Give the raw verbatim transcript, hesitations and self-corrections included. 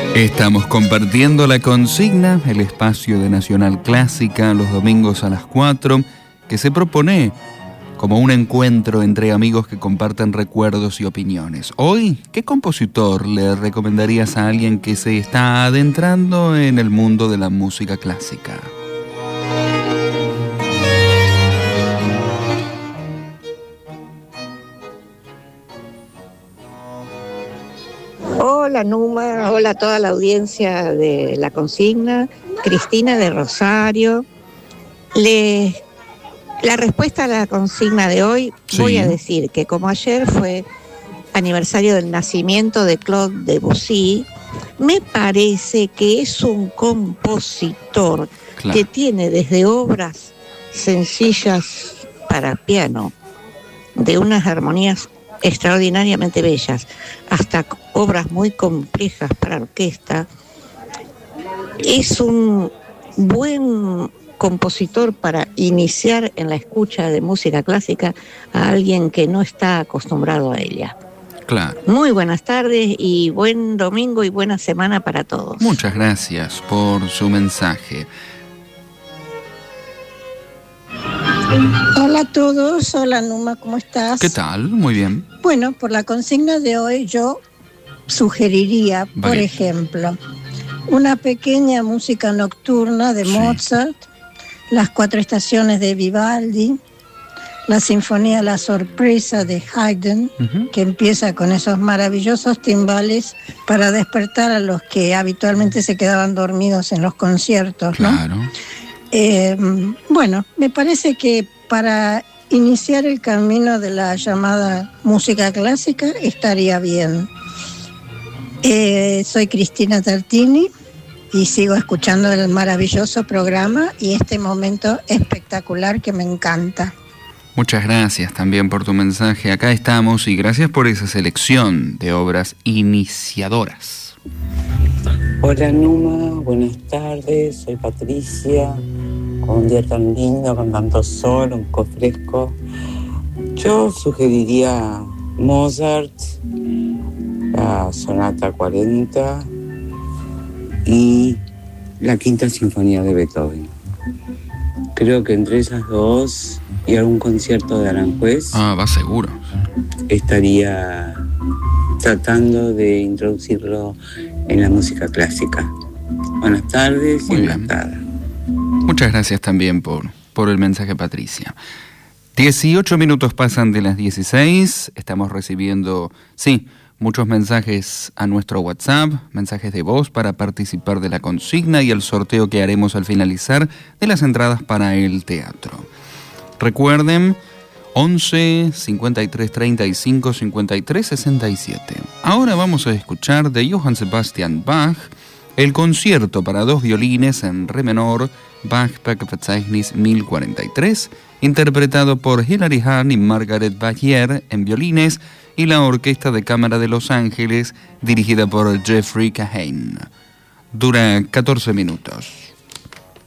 Estamos compartiendo la consigna, el espacio de Nacional Clásica, los domingos a las cuatro, que se propone como un encuentro entre amigos que comparten recuerdos y opiniones. Hoy, ¿qué compositor le recomendarías a alguien que se está adentrando en el mundo de la música clásica? Hola Numa, hola a toda la audiencia de La Consigna, Cristina de Rosario. Le, la respuesta a la consigna de hoy, sí. Voy a decir que como ayer fue aniversario del nacimiento de Claude Debussy, me parece que es un compositor claro. que tiene desde obras sencillas para piano, de unas armonías extraordinariamente bellas, hasta obras muy complejas para orquesta. Es un buen compositor para iniciar en la escucha de música clásica a alguien que no está acostumbrado a ella. Claro. Muy buenas tardes y buen domingo y buena semana para todos. Muchas gracias por su mensaje. Hola a todos, hola Numa, ¿cómo estás? ¿Qué tal? Muy bien. Bueno, por la consigna de hoy yo sugeriría, vale. por ejemplo, una pequeña música nocturna de sí. Mozart, las cuatro estaciones de Vivaldi, la Sinfonía La Sorpresa de Haydn, uh-huh. que empieza con esos maravillosos timbales para despertar a los que habitualmente se quedaban dormidos en los conciertos, claro. ¿no? Eh, bueno, me parece que para iniciar el camino de la llamada música clásica estaría bien. Eh, soy Cristina Tartini y sigo escuchando el maravilloso programa y este momento espectacular que me encanta. Muchas gracias también por tu mensaje. Acá estamos y gracias por esa selección de obras iniciadoras. Hola Numa, buenas tardes, soy Patricia, con un día tan lindo, con tanto sol, un poco fresco. Yo sugeriría Mozart, la Sonata cuarenta y la Quinta Sinfonía de Beethoven. Creo que entre esas dos y algún concierto de Aranjuez, ah, va seguro, estaría tratando de introducirlo en la música clásica. Buenas tardes y encantada. Muchas gracias también por, por el mensaje, Patricia. dieciocho minutos pasan de las dieciséis. Estamos recibiendo, sí, muchos mensajes a nuestro WhatsApp, mensajes de voz para participar de la consigna y el sorteo que haremos al finalizar de las entradas para el teatro. Recuerden, once, cincuenta y tres, treinta y cinco, cincuenta y tres, sesenta y siete. Ahora vamos a escuchar de Johann Sebastian Bach el concierto para dos violines en re menor, Bach-Verzeichnis mil cuarenta y tres, interpretado por Hilary Hahn y Margaret Bayer en violines y la Orquesta de Cámara de Los Ángeles, dirigida por Jeffrey Kahane. Dura catorce minutos.